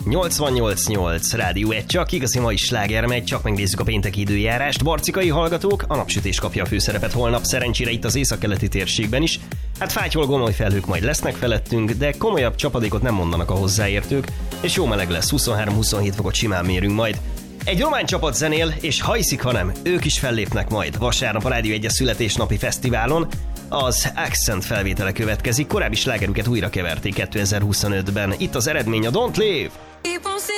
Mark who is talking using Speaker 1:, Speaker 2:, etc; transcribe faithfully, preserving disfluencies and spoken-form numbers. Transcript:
Speaker 1: nyolcvannyolc nyolc Rádió egy, csak igazi mai sláger megy, csak megnézzük a pénteki időjárást. Barcikai hallgatók, a napsütés kapja a főszerepet holnap, szerencsére itt az északkeleti térségben is. Hát fátyol gomoly felhők majd lesznek felettünk, de komolyabb csapadékot nem mondanak a hozzáértők, és jó meleg lesz, huszonhárom-huszonhét fokot simán mérünk majd. Egy román csapat zenél, és ha hiszik, ha nem, ők is fellépnek majd vasárnap a Rádió egyes születésnapi fesztiválon. Az Accent felvétele következik, korábbi slágerüket újra keverték kétezer-huszonötben. Itt az eredmény, a Don't Leave!